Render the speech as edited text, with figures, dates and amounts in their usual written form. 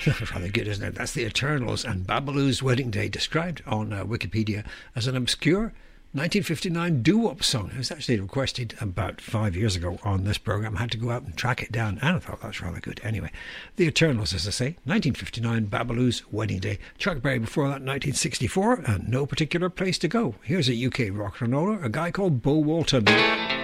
Rather good, isn't it? That's the Eternals and Babaloo's Wedding Day, described on Wikipedia as an obscure 1959 doo-wop song. It was actually requested about 5 years ago on this programme. I had to go out and track it down, and I thought that was rather good. Anyway, the Eternals, as I say, 1959, Babaloo's Wedding Day. Chuck Berry before that, 1964, and No Particular Place to Go. Here's a UK rock and roller, a guy called Bo Walton.